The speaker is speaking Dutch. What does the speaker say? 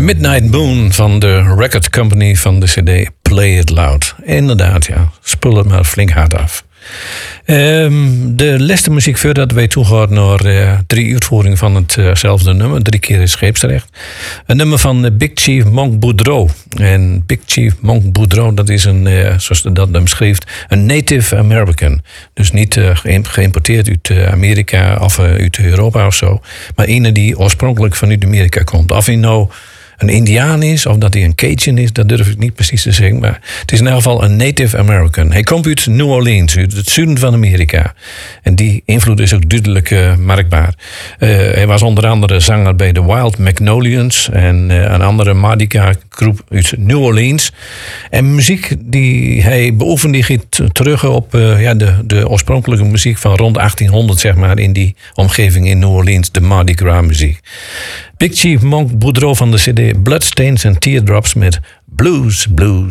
Midnight Moon van de record company van de cd Play It Loud. Inderdaad, ja. Spul het maar flink hard af. De laatste muziek voordat wij toegaan naar 3 uitvoeringen van hetzelfde nummer. 3 keer in scheepsrecht. Een nummer van Big Chief Monk Boudreaux. En Big Chief Monk Boudreaux, dat is een, zoals dat hem schrijft, een Native American. Dus niet geïmporteerd uit Amerika of uit Europa of zo. Maar een die oorspronkelijk vanuit Amerika komt. Of hij nou een Indiaan is, of dat hij een Cajun is, dat durf ik niet precies te zeggen. Maar het is in elk geval een Native American. Hij komt uit New Orleans, uit het zuiden van Amerika. En die invloed is ook duidelijk merkbaar. Hij was onder andere zanger bij de Wild Magnolians en een andere Madiga groep uit New Orleans. En muziek die hij beoefende, die gaat terug op de oorspronkelijke muziek van rond 1800, zeg maar, in die omgeving in New Orleans, de Mardi Gras muziek. Big Chief Monk Boudreaux van de cd Bloodstains and Teardrops met Blues, Blues.